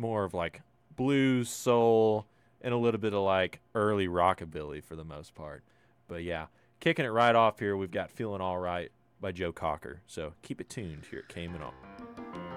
more of like blues, soul, and a little bit of like early rockabilly for the most part. But yeah, kicking it right off here, we've got Feeling All Right by Joe Cocker. So keep it tuned here at Cayman On.